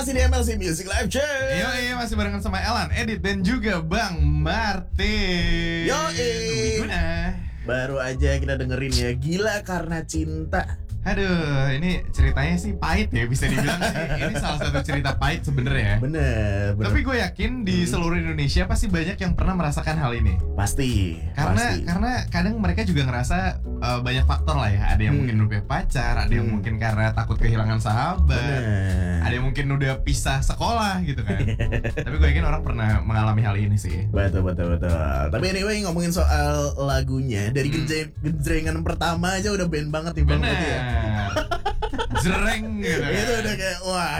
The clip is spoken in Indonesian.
masih di MLC Music Live Check. Yoi, masih barengan sama Elan, Edit, dan juga Bang Martin. Yoi. Gimana? Baru aja kita dengerin ya, Gila Karena Cinta. Aduh, ini ceritanya sih pahit ya, bisa dibilang sih. Ini salah satu cerita pahit sebenarnya. Bener. Tapi gue yakin di seluruh Indonesia pasti banyak yang pernah merasakan hal ini. Pasti. Karena kadang mereka juga ngerasa banyak faktor lah ya. Ada yang mungkin udah pacar, ada yang mungkin karena takut kehilangan sahabat, Bener. ada yang mungkin udah pisah sekolah gitu kan. Tapi gue yakin orang pernah mengalami hal ini sih. Betul. Tapi anyway, ngomongin soal lagunya, dari genjrengan pertama aja udah band banget nih Bang. Berarti ya. Jereng gitu kan. Itu udah kayak wah